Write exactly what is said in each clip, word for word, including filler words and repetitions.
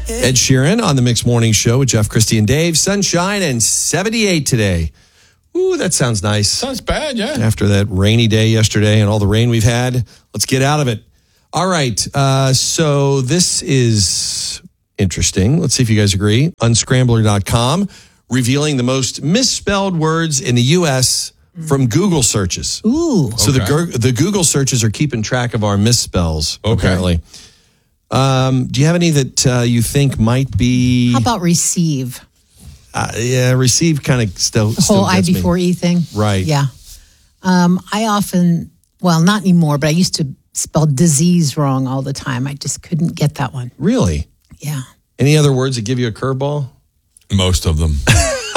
Ed Sheeran on the Mixed Morning Show with Jeff, Christy, and Dave. Sunshine and seventy-eight today. Ooh, that sounds nice. Sounds bad, yeah. After that rainy day yesterday and all the rain we've had, let's get out of it. All right, uh, so this is interesting. Let's see if you guys agree. Unscrambler dot com revealing the most misspelled words in the U S from Google searches. Ooh. So Okay. the the Google searches are keeping track of our misspells, Okay. apparently. Um, do you have any that uh, you think might be... How about receive? Uh, yeah, receive kind of still, The still whole I gets me. before E thing? Right. Yeah. Um, I often, well, not anymore, but I used to spell disease wrong all the time. I just couldn't get that one. Really? Yeah. Any other words that give you a curveball? Most of them.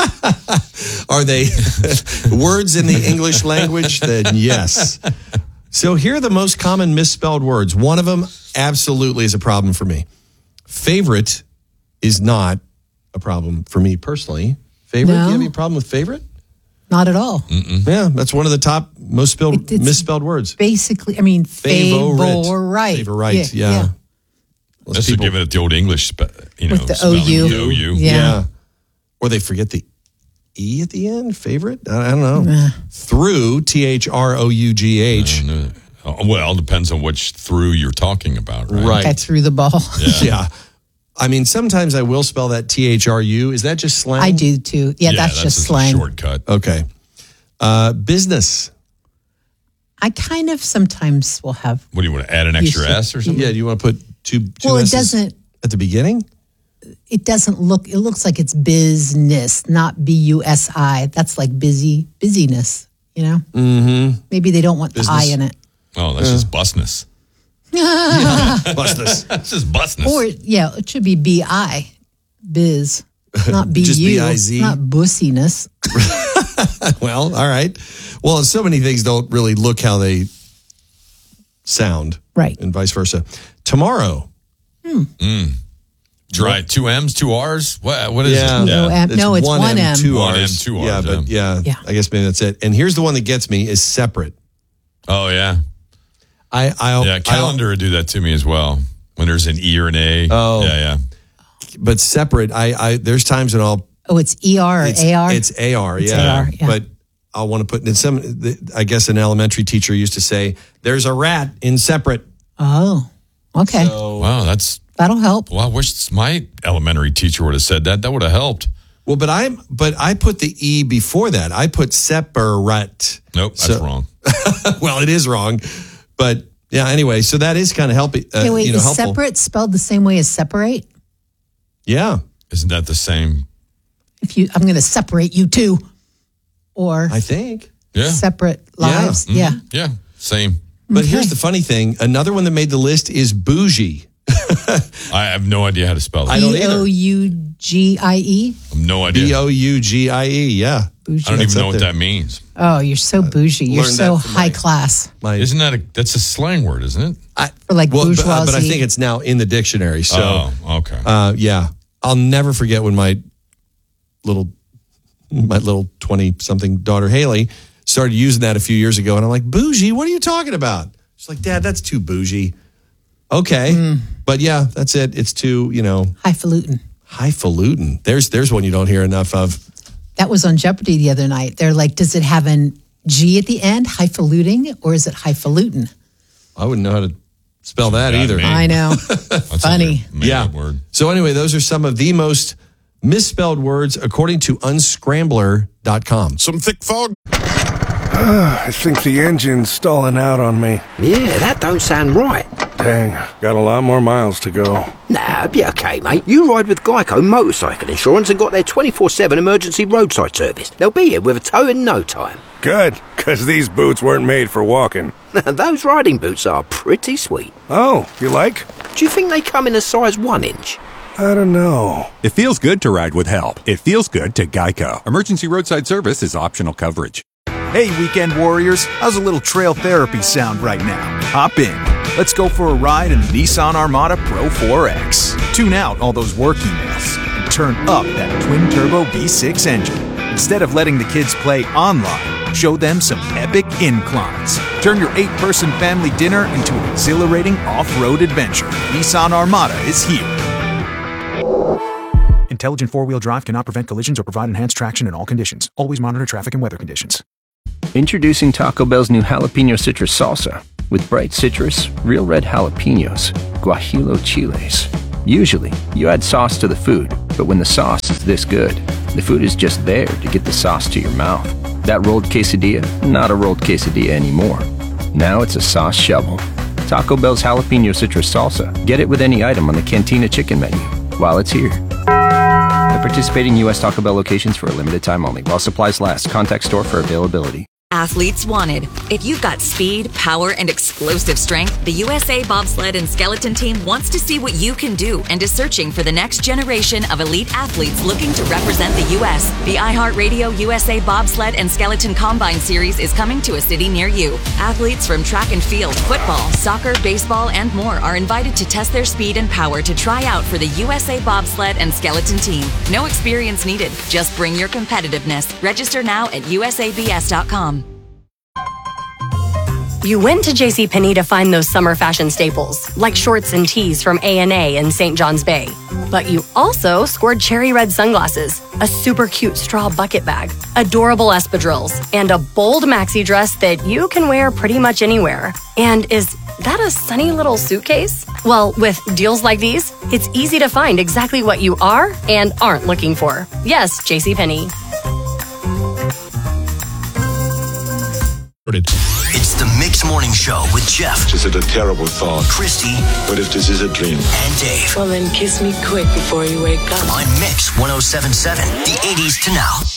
Are they words in the English language? Then yes. So here are the most common misspelled words. One of them absolutely is a problem for me. Favorite is not a problem for me personally. Favorite? No. Do you have any problem with favorite? Not at all. Yeah, that's one of the top most spelled, It- it's misspelled words. Basically, I mean, Favorite. favorite. Favorite, yeah. Most That's people- to give it the old English, spe- you know, With the spelling. O U. The O U. Yeah. Yeah. Or they forget the E at the end, favorite? I I don't know. Nah. Through, T H R O U G H. And, uh, well, depends on which through you're talking about, right? Right. I threw the ball. Yeah. I mean, sometimes I will spell that T H R U. Is that just slang? I do too. Yeah, that's, just a slang. shortcut. Okay. Uh, business. I kind of sometimes will have. What do you want to add an extra Used to- S or something? Yeah, do you want to put two, two Well, it S's doesn't. at the beginning? It doesn't look. It looks like it's business, not B U S I. That's like busy, busyness. You know. Mm-hmm. Maybe they don't want Business. the I in it. Oh, that's just busness. Busness. That's just busness. Or yeah, it should be B I, biz, not B U. Just B I Z. Not bussiness. Well, all right. Well, so many things don't really look how they sound. Right. And vice versa. Tomorrow. Dry. Two M's, two R's. What? What is Yeah. it? No, M. No, it's one M. two One R's. M, two R's, Yeah, but yeah, Yeah. I guess maybe that's it. And here's the one that gets me is separate. Oh yeah, I, I, yeah. Calendar would do that to me as well. When there's an E or an A. Oh. yeah, yeah. but separate. I, I, there's times when I'll, Oh, it's E R or it's, A R. it's A R. It's Yeah. A R, yeah. But I want to put in some, I guess an elementary teacher used to say, there's a rat in separate. Oh, okay. So, Wow, that's. That'll help. Well, I wish my elementary teacher would have said that. That would have helped. well, but I'm, but I put the E before that. I put separate. Nope, that's So- wrong. Well, it is wrong, but yeah. Anyway, so that is kind of helping. Uh, Okay, wait. you know, Is helpful. separate spelled the same way as separate? Yeah, Isn't that the same? If you, I'm going to separate you two, or I think. Yeah. separate lives. Mhm. Yeah. Yeah. Same. But Okay. here's the funny thing: another one that made the list is bougie. I have no idea how to spell it. I I, don't B O U G I E. have no idea. B O U G I E. Yeah, Bougie. I don't That's even know up what there. that means. Oh, you're so bougie. You're learned so that from high my- class. my Isn't that a that's a slang word, isn't it? I, For like well, but, uh, but I bourgeoisie. think it's now in the dictionary. So, oh, okay. uh, yeah, I'll never forget when my little my little twenty something daughter Haley started using that a few years ago, and I'm like, bougie? What are you talking about? She's like, Dad, that's too bougie. Okay, Mm. but yeah, that's it. It's too, you know, Highfalutin. highfalutin. There's there's one you don't hear enough of. That was on Jeopardy the other night. They're like, does it have an G at the end, highfalutin, or is it highfalutin? I wouldn't know how to spell that Not either. me. I know. That's funny. a made Yeah. up word. So anyway, those are some of the most misspelled words according to unscrambler dot com. Some thick fog. I think the engine's stalling out on me. Yeah, that don't sound right. Dang, got a lot more miles to go. Nah, be okay, mate. You ride with Geico Motorcycle Insurance and got their twenty-four seven emergency roadside service. They'll be here with a tow in no time. Good, because these boots weren't made for walking. Those riding boots are pretty sweet. Oh, you like? Do you think they come in a size one inch? I don't know. It feels good to ride with help. It feels good to Geico. Emergency roadside service is optional coverage. Hey, weekend warriors, how's a little trail therapy sound right now? Hop in. Let's go for a ride in the Nissan Armada Pro four X. Tune out all those work emails and turn up that twin-turbo V six engine. Instead of letting the kids play online, show them some epic inclines. Turn your eight-person family dinner into an exhilarating off-road adventure. Nissan Armada is here. Intelligent four-wheel drive cannot prevent collisions or provide enhanced traction in all conditions. Always monitor traffic and weather conditions. Introducing Taco Bell's new Jalapeno Citrus Salsa with bright citrus, real red jalapenos, guajillo chiles. Usually, you add sauce to the food, but when the sauce is this good, the food is just there to get the sauce to your mouth. That rolled quesadilla, not a rolled quesadilla anymore. Now it's a sauce shovel. Taco Bell's Jalapeno Citrus Salsa. Get it with any item on the Cantina Chicken menu while it's here. At participating U S Taco Bell locations for a limited time only. While supplies last. Contact store for availability. Athletes wanted. If you've got speed, power, and explosive strength, the U S A Bobsled and Skeleton Team wants to see what you can do and is searching for the next generation of elite athletes looking to represent the U S The iHeartRadio U S A Bobsled and Skeleton Combine Series is coming to a city near you. Athletes from track and field, football, soccer, baseball, and more are invited to test their speed and power to try out for the U S A Bobsled and Skeleton Team. No experience needed. Just bring your competitiveness. Register now at U S A B S dot com. You went to JCPenney to find those summer fashion staples, like shorts and tees from A and A in Saint John's Bay. But you also scored cherry red sunglasses, a super cute straw bucket bag, adorable espadrilles, and a bold maxi dress that you can wear pretty much anywhere. And is that a sunny little suitcase? Well, with deals like these, it's easy to find exactly what you are and aren't looking for. Yes, JCPenney. It's the Mix Morning Show with Jeff. Is it a terrible thought? Christy. What if this is a dream? And Dave. Well, then kiss me quick before you wake up. On Mix one oh seven point seven, the eighties to now.